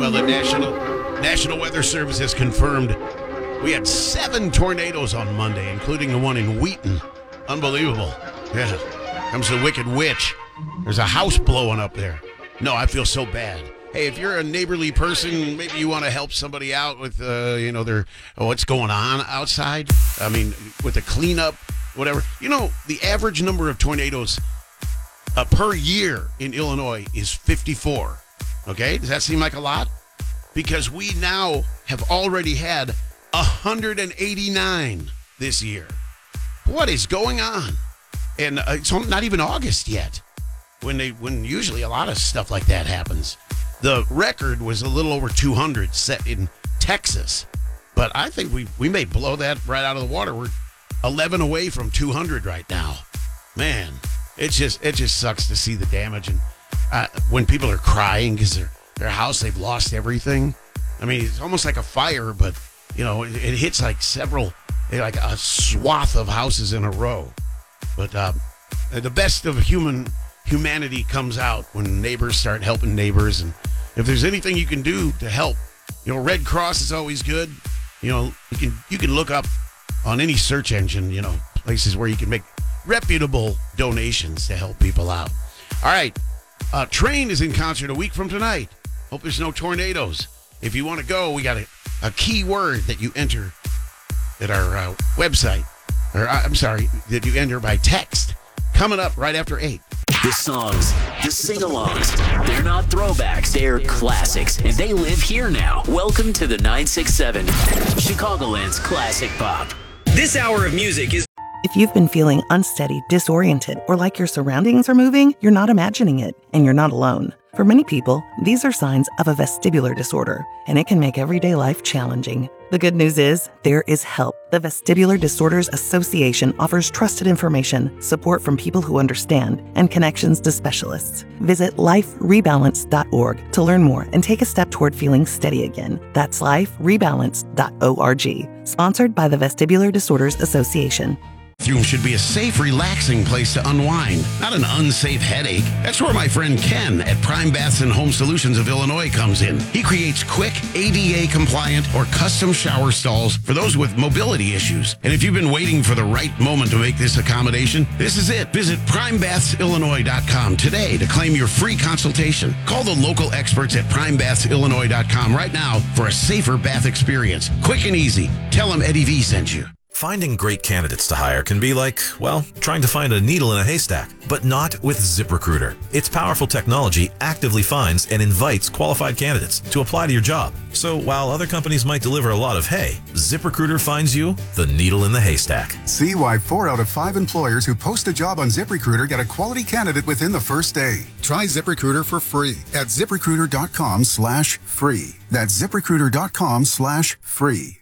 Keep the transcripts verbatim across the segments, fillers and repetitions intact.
Well, the National National Weather Service has confirmed we had seven tornadoes on Monday, including the one in Wheaton. Unbelievable. Yeah. Comes the Wicked Witch. There's a house blowing up there. No, I feel so bad. Hey, if you're a neighborly person, maybe you want to help somebody out with, uh, you know, their oh, what's going on outside. I mean, with the cleanup, whatever. You know, the average number of tornadoes uh, per year in Illinois is fifty-four. Okay, does that seem like a lot? Because we now have already had one hundred eighty-nine this year. What is going on? And uh, it's not even August yet. When they, when usually a lot of stuff like that happens. The record was a little over two hundred set in Texas, but I think we we may blow that right out of the water. We're eleven away from two hundred right now. Man, it just it just sucks to see the damage, and uh, when people are crying because their their house, they've lost everything. I mean, it's almost like a fire, but you know it, it hits like several, like a swath of houses in a row. But uh, the best of human humanity comes out when neighbors start helping neighbors, and if there's anything you can do to help, you know, Red Cross is always good. You know, you can you can look up on any search engine, you know, places where you can make reputable donations to help people out. All right, uh, Train is in concert a week from tonight. Hope there's no tornadoes. If you want to go, we got a, a key word that you enter at our uh, website, or uh, I'm sorry, that you enter by text. Coming up right after eight. The songs, the sing-alongs, they're not throwbacks, they're classics, and they live here now. Welcome to the nine six seven, Chicagoland's Classic Pop. This hour of music is... If you've been feeling unsteady, disoriented, or like your surroundings are moving, you're not imagining it, and you're not alone. For many people, these are signs of a vestibular disorder, and it can make everyday life challenging. The good news is, there is help. The Vestibular Disorders Association offers trusted information, support from people who understand, and connections to specialists. Visit life rebalance dot org to learn more and take a step toward feeling steady again. That's life rebalance dot org. Sponsored by the Vestibular Disorders Association. Bathroom should be a safe, relaxing place to unwind, not an unsafe headache. That's where my friend Ken at Prime Baths and Home Solutions of Illinois comes in. He creates quick, A D A-compliant or custom shower stalls for those with mobility issues. And if you've been waiting for the right moment to make this accommodation, this is it. Visit prime baths illinois dot com today to claim your free consultation. Call the local experts at prime baths illinois dot com right now for a safer bath experience. Quick and easy. Tell them Eddie V sent you. Finding great candidates to hire can be like, well, trying to find a needle in a haystack, but not with ZipRecruiter. Its powerful technology actively finds and invites qualified candidates to apply to your job. So while other companies might deliver a lot of hay, ZipRecruiter finds you the needle in the haystack. See why four out of five employers who post a job on ZipRecruiter get a quality candidate within the first day. Try ZipRecruiter for free at ZipRecruiter.com slash free. That's ZipRecruiter.com slash free.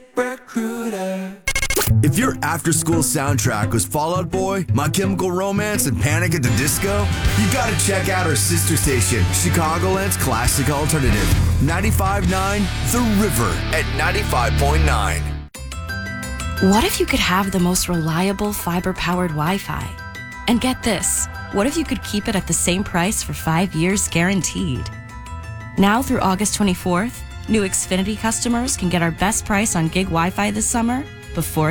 ZipRecruiter. If your after-school soundtrack was Fall Out Boy, My Chemical Romance, and Panic at the Disco, you gotta check out our sister station, Chicagoland's Classic Alternative, ninety-five point nine The River at ninety-five point nine. What if you could have the most reliable fiber-powered Wi-Fi? And get this, what if you could keep it at the same price for five years guaranteed? Now through August twenty-fourth, new Xfinity customers can get our best price on gig Wi-Fi this summer before